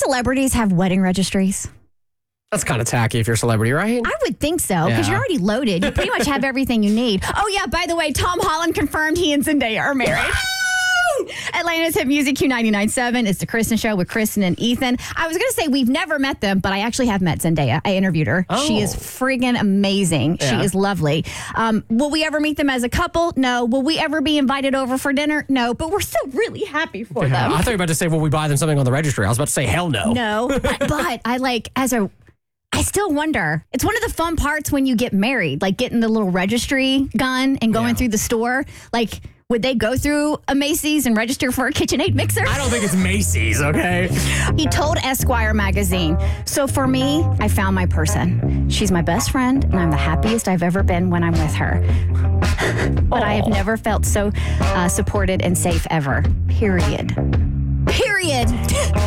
celebrities have wedding registries? That's kind of tacky if you're a celebrity, right? I would think so, because Yeah. you're already loaded. You pretty much have everything you need. Oh, yeah, by the way, Tom Holland confirmed he and Zendaya are married. Atlanta's Hit Music Q99.7. It's the Kristen Show with Kristen and Ethan. I was going to say we've never met them, but I actually have met Zendaya. I interviewed her. Oh. She is friggin' amazing. Yeah. She is lovely. Will we ever meet them as a couple? No. Will we ever be invited over for dinner? No. But we're still really happy for I them. thought you were about to say, will we buy them something on the registry? I was about to say, hell no. No. But I still wonder. It's one of the fun parts when you get married, like getting the little registry gun and going through the store. Like, would they go through a Macy's and register for a KitchenAid mixer? I don't think it's Macy's, okay? He told Esquire magazine, so for me, I found my person. She's my best friend, and I'm the happiest I've ever been when I'm with her. But I have never felt so supported and safe ever. Period.